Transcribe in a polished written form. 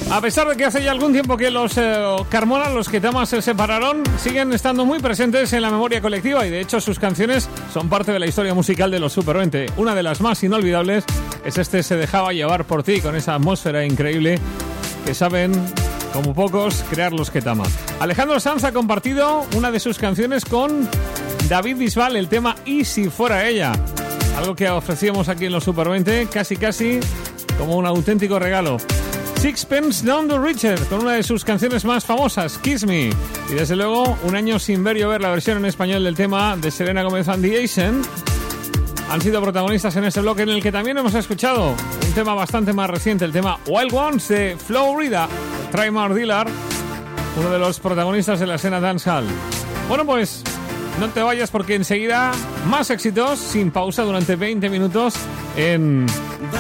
A pesar de que hace ya algún tiempo que los Carmona, los Ketamas, se separaron, siguen estando muy presentes en la memoria colectiva y de hecho sus canciones son parte de la historia musical de los Super 20. Una de las más inolvidables es este Se dejaba llevar por ti, con esa atmósfera increíble que saben, como pocos, crear los Ketama. Alejandro Sanz ha compartido una de sus canciones con David Bisbal, el tema Y si fuera ella. Algo que ofrecíamos aquí en los Super 20, casi como un auténtico regalo. Sixpence None the Richer, con una de sus canciones más famosas, Kiss Me. Y desde luego, un año sin ver y oír la versión en español del tema de Selena Gomez and the Asian. Han sido protagonistas en este bloque en el que también hemos escuchado un tema bastante más reciente, el tema Wild Ones de Flo Rida, Trymar Dillard, uno de los protagonistas de la escena dancehall. Bueno, pues no te vayas porque enseguida más éxitos sin pausa durante 20 minutos en